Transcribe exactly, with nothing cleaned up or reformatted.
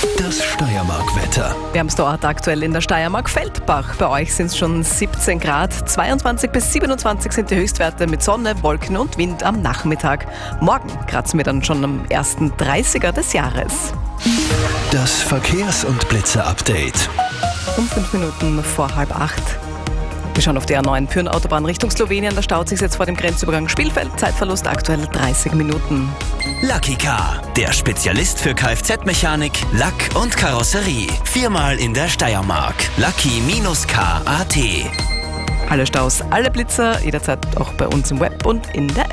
Das Steiermark-Wetter. Wärmster Ort aktuell in der Steiermark Feldbach. Bei euch sind es schon siebzehn Grad. zweiundzwanzig bis siebenundzwanzig sind die Höchstwerte mit Sonne, Wolken und Wind am Nachmittag. Morgen kratzen wir dann schon am ersten dreißiger des Jahres. Das Verkehrs- und Blitzer-Update. Um fünf Minuten vor halb acht. Wir schauen auf die A neun Pyhrn-Autobahn Richtung Slowenien. Da staut sich jetzt vor dem Grenzübergang Spielfeld. Zeitverlust aktuell dreißig Minuten. Lucky Car, der Spezialist für Kfz-Mechanik, Lack und Karosserie. Viermal in der Steiermark. Lucky Car punkt at. Alle Staus, alle Blitzer, jederzeit auch bei uns im Web und in der App.